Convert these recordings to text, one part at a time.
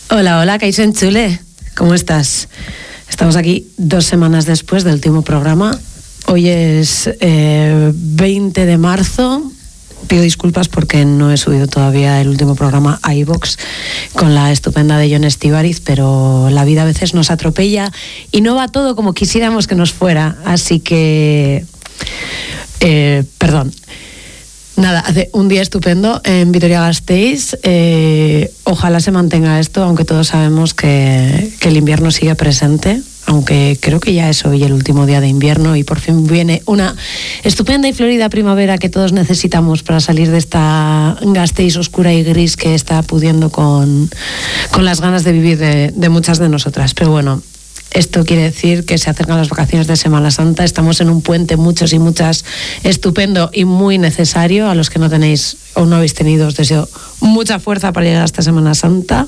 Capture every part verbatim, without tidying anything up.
Hola, hola, Kaixo Entzule. ¿Cómo estás? Estamos aquí dos semanas después del último programa. Hoy es eh, veinte de marzo. Pido disculpas porque no he subido todavía el último programa a iVoox con la estupenda de Jon Estíbariz, pero la vida a veces nos atropella y no va todo como quisiéramos que nos fuera. Así que... Eh, perdón. Nada, hace un día estupendo en Vitoria-Gasteiz. Eh, ojalá se mantenga esto, aunque todos sabemos que, que el invierno sigue presente, aunque creo que ya es hoy el último día de invierno y por fin viene una estupenda y florida primavera que todos necesitamos para salir de esta Gasteiz oscura y gris que está pudiendo con, con las ganas de vivir de, de muchas de nosotras. Pero bueno, esto quiere decir que se acercan las vacaciones de Semana Santa. Estamos en un puente, muchos y muchas, estupendo y muy necesario. A los que no tenéis o no habéis tenido, os deseo mucha fuerza para llegar a esta Semana Santa.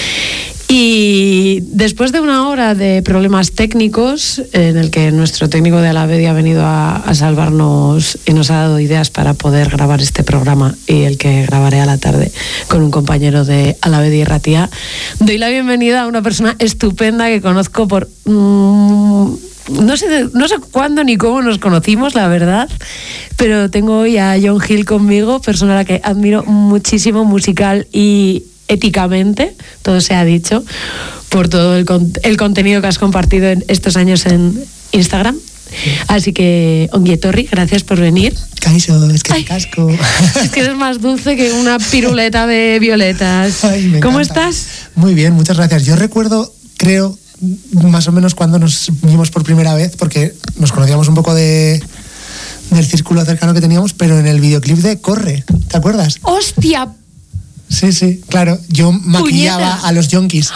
Y después de una hora de problemas técnicos, en el que nuestro técnico de Alavedi ha venido a, a salvarnos y nos ha dado ideas para poder grabar este programa, y el que grabaré a la tarde con un compañero de Alavedi y Ratia, doy la bienvenida a una persona estupenda que conozco por... Mmm, no sé, no sé cuándo ni cómo nos conocimos, la verdad, pero tengo hoy a Jon Gil conmigo, persona a la que admiro muchísimo musical y éticamente, todo se ha dicho, por todo el, con- el contenido que has compartido en estos años en Instagram. Así que, ongi etorri, gracias por venir. Kaixo, es que Ay, te casco. Es que eres más dulce que una piruleta de violetas. Ay, me ¿Cómo encanta. estás? Muy bien, muchas gracias. Yo recuerdo, creo, más o menos cuando nos vimos por primera vez, porque nos conocíamos un poco de del círculo cercano que teníamos, pero en el videoclip de Corre, ¿te acuerdas? ¡Hostia! Sí, sí, claro. Yo maquillaba ¡Puñeta! a los yonkis.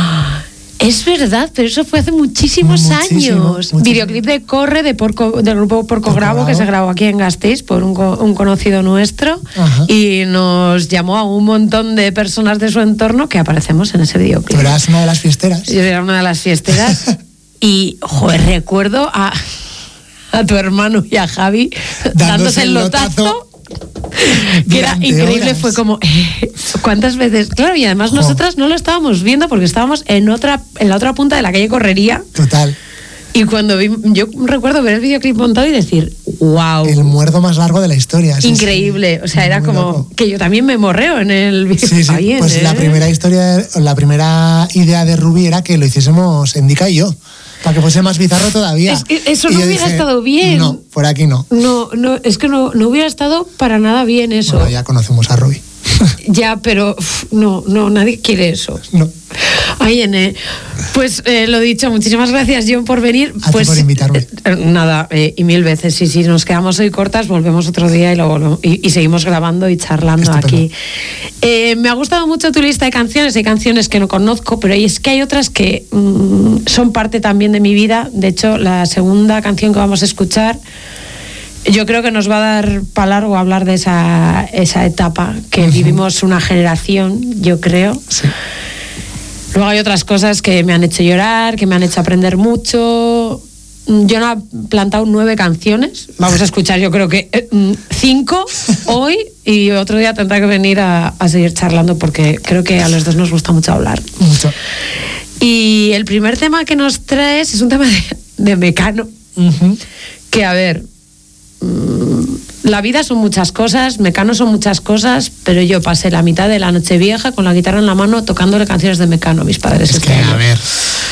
Es verdad, pero eso fue hace muchísimos Muchísimo, años. muchísimo. Videoclip de Corre de Porco, del grupo Porco Grabo, Grabo. que se grabó aquí en Gasteiz por un, co- un conocido nuestro. Ajá. Y nos llamó a un montón de personas de su entorno que aparecemos en ese videoclip. Tú eras una de las fiesteras. Yo era una de las fiesteras y, joder, recuerdo a, a tu hermano y a Javi dándose el lotazo. Que era durante increíble, horas. fue como eh, ¿cuántas veces? Claro, y además Jo. nosotras no lo estábamos viendo porque estábamos en otra en la otra punta de la calle Correría, Total. y cuando vi, yo recuerdo ver el videoclip montado y decir, wow, El muerdo más largo de la historia. Sí, increíble, sí. o sea, era Muy como loco. que yo también me morreo en el video. Sí, sí. Bien, Pues ¿eh? la primera historia, la primera idea de Ruby era que lo hiciésemos Endika y yo, para que fuese más bizarro todavía. Es que eso Y no yo hubiera dije, estado bien. No, por aquí no. No, no, es que no, no hubiera estado para nada bien eso. Bueno, ya conocemos a Ruby. Ya, pero uf, no, no, nadie quiere eso. No. Ay, Ene. Pues eh, lo dicho, muchísimas gracias, Jon, por venir. A ti Pues por invitarme. eh, nada, eh, y mil veces. Y si nos quedamos hoy cortas, volvemos otro día y, lo volvemos- y, y seguimos grabando y charlando Estupendo. aquí. Eh, me ha gustado mucho tu lista de canciones. Hay canciones que no conozco, pero es que hay otras que mm, son parte también de mi vida. De hecho, la segunda canción que vamos a escuchar, yo creo que nos va a dar para largo hablar de esa, esa etapa que Ujú. vivimos una generación, yo creo. Sí. Luego hay otras cosas que me han hecho llorar, que me han hecho aprender mucho. Yo no he plantado nueve canciones. Vamos a escuchar, yo creo que eh, mm, cinco hoy, y otro día tendrá que venir a, a seguir charlando porque creo que a los dos nos gusta mucho hablar. Mucho. Y el primer tema que nos traes es un tema de, de Mecano. Ujú. Que, a ver, mm, la vida son muchas cosas, Mecano son muchas cosas, pero yo pasé la mitad de la Nochevieja con la guitarra en la mano tocándole canciones de Mecano a mis padres. Es este que, año. a ver.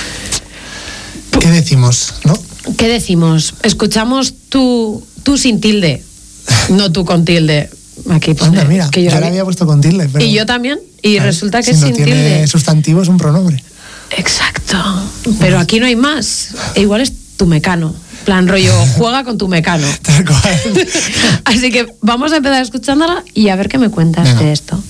¿Qué decimos, no? ¿Qué decimos? Escuchamos tú, tú sin tilde, no tú con tilde. Aquí pone Anda, mira, que yo yo la la vi. había puesto con tilde. Pero, Y yo también, y ¿sabes? resulta que si es no sin tiene tilde. sustantivo, es un pronombre. Exacto, pero aquí no hay más. E igual es tu Mecano. Plan rollo, juega con tu Mecano. Tal cual. Así que vamos a empezar escuchándola y a ver qué me cuentas Venga. de esto.